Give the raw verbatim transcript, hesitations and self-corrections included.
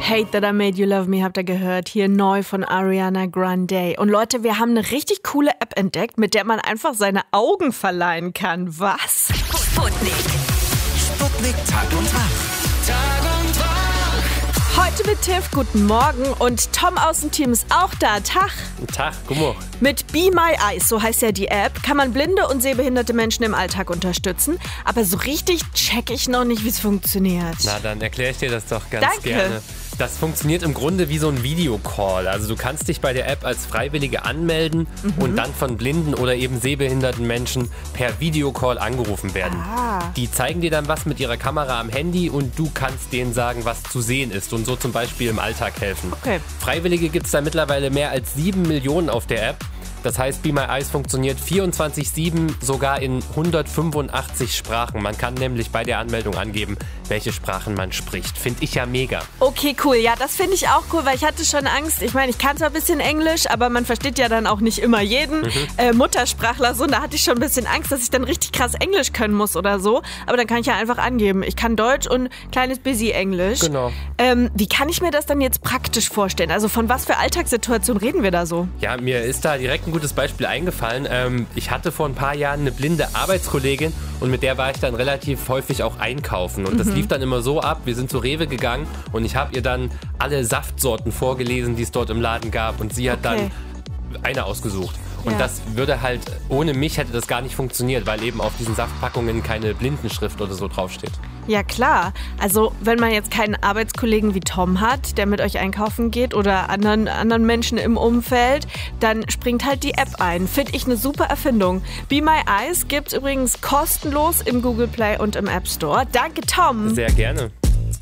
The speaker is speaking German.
Hate That I Made You Love Me habt ihr gehört, hier neu von Ariana Grande. Und Leute, wir haben eine richtig coole App entdeckt, mit der man einfach seine Augen verleihen kann. Was? Sputnik. Sputnik Tag und Tag. Tag und Tag. Heute mit Tiff, guten Morgen. Und Tom aus dem Team ist auch da. Tag. Guten Tag, guten Morgen. Mit Be My Eyes, so heißt ja die App, kann man blinde und sehbehinderte Menschen im Alltag unterstützen. Aber so richtig check ich noch nicht, wie es funktioniert. Na, dann erkläre ich dir das doch ganz Danke. gerne. Das funktioniert im Grunde wie so ein Videocall. Also du kannst dich bei der App als Freiwillige anmelden mhm. und dann von blinden oder eben sehbehinderten Menschen per Videocall angerufen werden. Ah. Die zeigen dir dann was mit ihrer Kamera am Handy und du kannst denen sagen, was zu sehen ist und so zum Beispiel im Alltag helfen. Okay. Freiwillige gibt es da mittlerweile mehr als sieben Millionen auf der App. Das heißt, Be My Eyes funktioniert vierundzwanzig sieben, sogar in hundertfünfundachtzig Sprachen. Man kann nämlich bei der Anmeldung angeben, welche Sprachen man spricht. Finde ich ja mega. Okay, cool. Ja, das finde ich auch cool, weil ich hatte schon Angst. Ich meine, ich kann zwar ein bisschen Englisch, aber man versteht ja dann auch nicht immer jeden mhm. äh, Muttersprachler so. Und da hatte ich schon ein bisschen Angst, dass ich dann richtig krass Englisch können muss oder so. Aber dann kann ich ja einfach angeben, ich kann Deutsch und kleines busy Englisch. Genau. Ähm, wie kann ich mir das dann jetzt praktisch vorstellen? Also von was für Alltagssituationen reden wir da so? Ja, mir ist da direkt ein gutes Beispiel eingefallen. Ähm, ich hatte vor ein paar Jahren eine blinde Arbeitskollegin und mit der war ich dann relativ häufig auch einkaufen. Und das Mhm. lief dann immer so ab, wir sind zu Rewe gegangen und ich habe ihr dann alle Saftsorten vorgelesen, die es dort im Laden gab und sie hat Okay. dann eine ausgesucht. Und Ja. das würde halt, ohne mich hätte das gar nicht funktioniert, weil eben auf diesen Saftpackungen keine Blindenschrift oder so draufsteht. Ja, klar. Also wenn man jetzt keinen Arbeitskollegen wie Tom hat, der mit euch einkaufen geht oder anderen, anderen Menschen im Umfeld, dann springt halt die App ein. Finde ich eine super Erfindung. Be My Eyes gibt's übrigens kostenlos im Google Play und im App Store. Danke, Tom. Sehr gerne.